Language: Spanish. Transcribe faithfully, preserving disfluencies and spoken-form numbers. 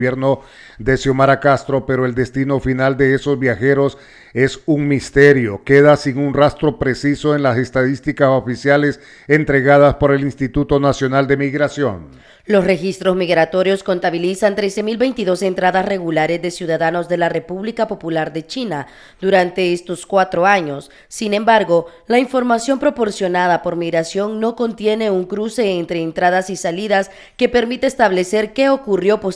gobierno de Xiomara Castro, pero el destino final de esos viajeros es un misterio. Queda sin un rastro preciso en las estadísticas oficiales entregadas por el Instituto Nacional de Migración. Los registros migratorios contabilizan trece mil veintidós entradas regulares de ciudadanos de la República Popular de China durante estos cuatro años. Sin embargo, la información proporcionada por Migración no contiene un cruce entre entradas y salidas que permite establecer qué ocurrió posteriormente